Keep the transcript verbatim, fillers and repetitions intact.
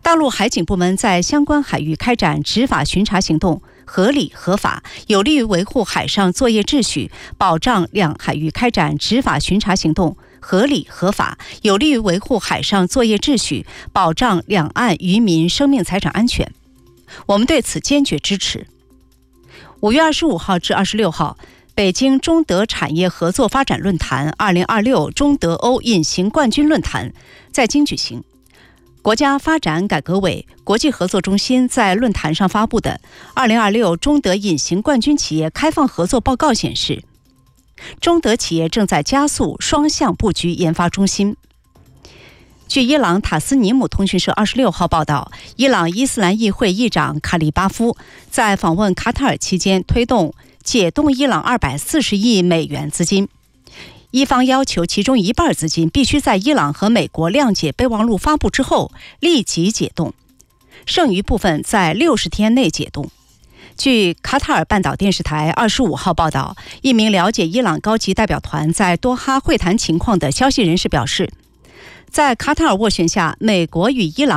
大陆海警部门在相关海域开展执法巡查行动，合理合法，有利于维护海上作业秩序，保障两海域开展执法巡查行动合理合法，有利于维护海上作业秩序，保障两岸渔民生命财产安全。我们对此坚决支持。五月二十五号至二十六号，北京中德产业合作发展论坛二零二六中德欧隐形冠军论坛在京举行。国家发展改革委国际合作中心在论坛上发布的二零二六中德隐形冠军企业开放合作报告显示，中德企业正在加速双向布局研发中心。据伊朗塔斯尼姆通讯社二十六号报道，伊朗伊斯兰议会议长卡里巴夫在访问卡塔尔期间推动解冻伊朗二百四十亿美元资金，伊方要求其中一半资金必须在伊朗和美国谅解备忘录发布之后立即解冻，剩余部分在六十天内解冻。据卡塔尔半岛电视台二十五号报道，一名了解伊朗高级代表团在多哈会谈情况的消息人士表示，在卡塔尔斡旋下，美国与伊朗